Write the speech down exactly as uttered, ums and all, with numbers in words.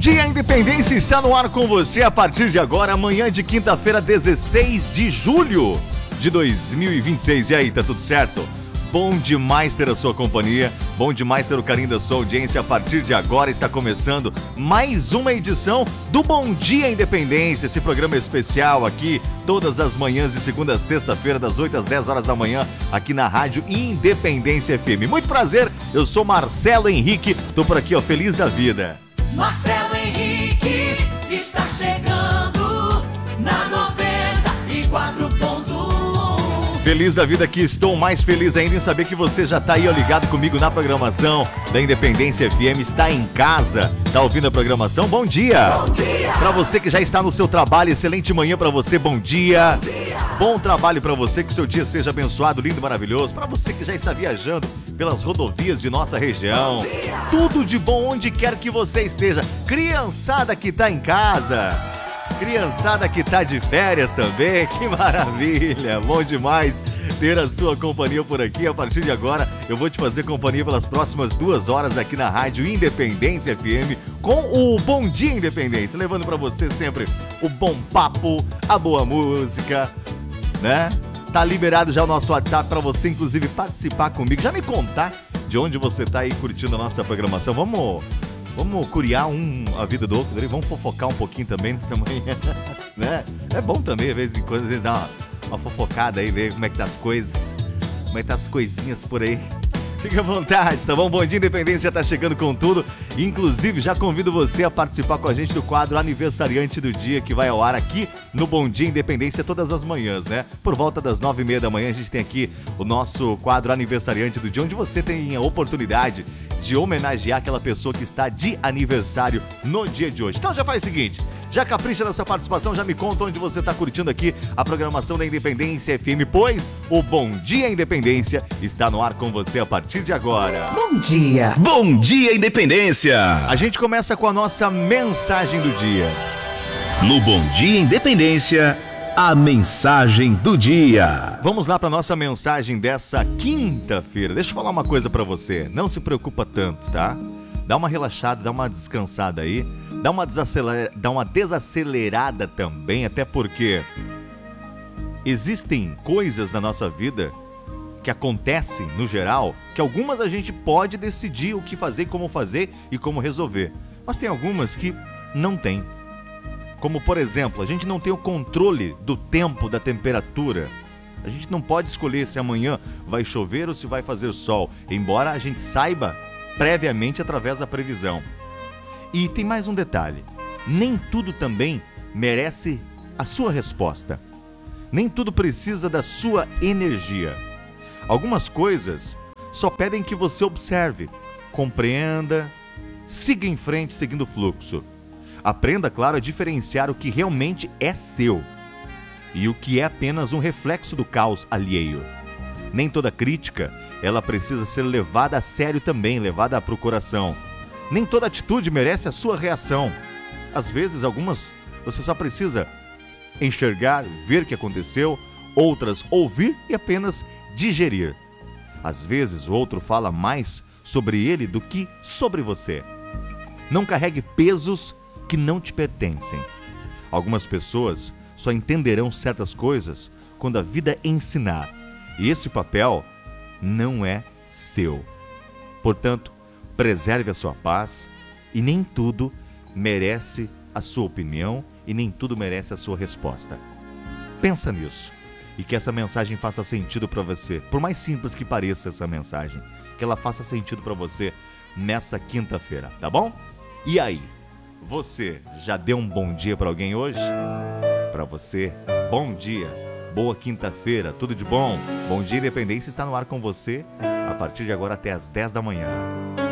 Dia Independência está no ar com você a partir de agora, amanhã de quinta-feira, dezesseis de julho de dois mil e vinte e seis. E aí, tá tudo certo? Bom demais ter a sua companhia, bom demais ter o carinho da sua audiência. A partir de agora está começando mais uma edição do Bom Dia Independência, esse programa especial aqui todas as manhãs de segunda a sexta-feira, das oito às dez horas da manhã, aqui na Rádio Independência F M. Muito prazer, eu sou Marcelo Henrique, tô por aqui, ó, feliz da vida. Marcelo Henrique está chegando na noventa e quatro ponto um. Feliz da vida que estou, mais feliz ainda em saber que você já está aí, ó, ligado comigo na programação da Independência F M, está em casa, está ouvindo a programação, bom dia! Bom dia! Para você que já está no seu trabalho, excelente manhã para você, bom dia! Bom dia! Bom trabalho para você, que o seu dia seja abençoado, lindo, maravilhoso. Para você que já está viajando pelas rodovias de nossa região, tudo de bom onde quer que você esteja. Criançada que está em casa, criançada que tá de férias também, que maravilha, bom demais ter a sua companhia por aqui. A partir de agora eu vou te fazer companhia pelas próximas duas horas aqui na Rádio Independência F M com o Bom Dia Independência, levando pra você sempre o bom papo, a boa música, né? Tá liberado já o nosso WhatsApp pra você inclusive participar comigo, já me contar de onde você tá aí curtindo a nossa programação. Vamos... Vamos curiar um, a vida do outro, vamos fofocar um pouquinho também nessa manhã, né? É bom também, às vezes, às vezes dar uma, uma fofocada aí, ver como é que tá as coisas, como é que tá as coisinhas por aí. Fique à vontade, tá bom? Bom Dia Independência já tá chegando com tudo. Inclusive, já convido você a participar com a gente do quadro Aniversariante do Dia, que vai ao ar aqui no Bom Dia Independência todas as manhãs, né? Por volta das nove e meia da manhã, a gente tem aqui o nosso quadro Aniversariante do Dia, onde você tem a oportunidade de homenagear aquela pessoa que está de aniversário no dia de hoje. Então já faz o seguinte, já capricha na sua participação, já me conta onde você está curtindo aqui a programação da Independência F M, pois o Bom Dia Independência está no ar com você a partir de agora. Bom dia! Bom Dia Independência! A gente começa com a nossa mensagem do dia. No Bom Dia Independência, a mensagem do dia. Vamos lá para nossa mensagem dessa quinta-feira. Deixa eu falar uma coisa para você. Não se preocupa tanto, tá? Dá uma relaxada, dá uma descansada aí. Dá uma, desacelera... dá uma desacelerada também, até porque existem coisas na nossa vida que acontecem no geral, que algumas a gente pode decidir o que fazer, como fazer e como resolver. Mas tem algumas que não tem. Como, por exemplo, a gente não tem o controle do tempo, da temperatura. A gente não pode escolher se amanhã vai chover ou se vai fazer sol, embora a gente saiba previamente através da previsão. E tem mais um detalhe. Nem tudo também merece a sua resposta. Nem tudo precisa da sua energia. Algumas coisas só pedem que você observe, compreenda, siga em frente seguindo o fluxo. Aprenda, claro, a diferenciar o que realmente é seu e o que é apenas um reflexo do caos alheio. Nem toda crítica, ela precisa ser levada a sério também, levada para o coração. Nem toda atitude merece a sua reação. Às vezes, algumas você só precisa enxergar, ver o que aconteceu, outras ouvir e apenas digerir. Às vezes, o outro fala mais sobre ele do que sobre você. Não carregue pesos que não te pertencem. Algumas pessoas só entenderão certas coisas quando a vida ensinar, e esse papel não é seu. Portanto, preserve a sua paz, e nem tudo merece a sua opinião e nem tudo merece a sua resposta. Pensa nisso e que essa mensagem faça sentido para você, por mais simples que pareça essa mensagem, que ela faça sentido para você nessa quinta-feira, tá bom? E aí? Você já deu um bom dia para alguém hoje? Para você, bom dia, boa quinta-feira, tudo de bom. Bom Dia Independência está no ar com você a partir de agora até às dez da manhã.